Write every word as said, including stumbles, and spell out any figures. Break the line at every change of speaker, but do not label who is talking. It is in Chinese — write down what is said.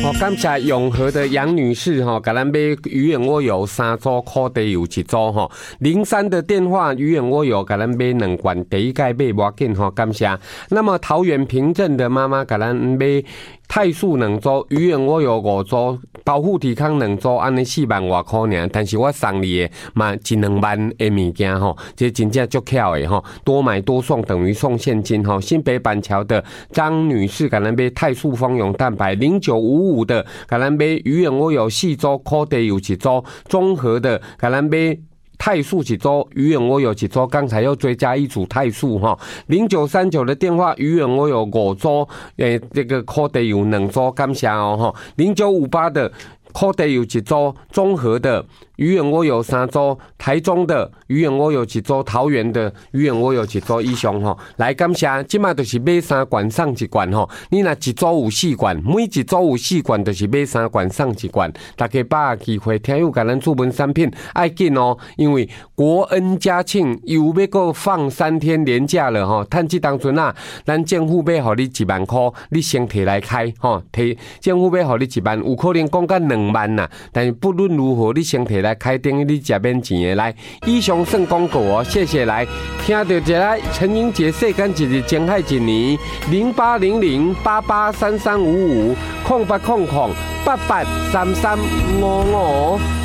哦，感谢永和的杨女士哈，给咱买鱼眼蜗油三组，烤地有一组哈。零三的电话鱼眼蜗油给咱买两罐，第一盖买不要紧哈，感谢。那么桃园平镇的妈妈给咱买泰素两组，鱼眼蜗油五组，保护体康两组，安尼四万外块尔。但是我送你的嘛一两万的物件吼，这真正足巧的吼，多买多送等于送现金吼。新北板桥的张女士给咱买泰素丰溶蛋白零九五五的，给咱买鱼眼蜗油四组，烤地有一组，综合的给咱买。泰素一组，鱼眼蜗油一组，刚才又追加一组泰素哈。零九三九的电话，鱼眼蜗油五组，诶，这个烤地有两组，感谢哦哈。零九五八的烤地有一组，综合的鱼眼蜗油三组，台中的鱼眼蜗油一组，桃园的鱼眼蜗油一组以上吼。来感谢，即卖就是买三罐送一罐吼。你若一组有四罐，每一组有四罐，就是买三罐送一罐。大家把握机会，听有甲咱主文产品爱紧哦，因为国恩嘉庆又要搁放三天连假了吼。趁这当阵啊，咱政府要互你一万块，你先摕来开吼，摕政府要互你一万，有可能讲到两万呐。但是不论如何，你先摕来开，等于你食免钱的来。以上算广告哦，谢谢来听到这来陈英杰世间一日情海一年零八零零八八三三五五空八空空八八三三五五。